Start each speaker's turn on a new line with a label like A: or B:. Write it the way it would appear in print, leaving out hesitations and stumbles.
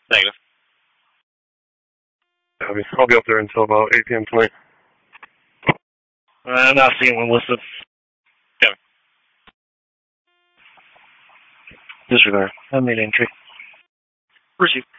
A: Negative.
B: I'll be up there until about 8 p.m. tonight.
A: I'm not seeing one listed. Kevin.
C: Disregard. I made entry.
A: Receive.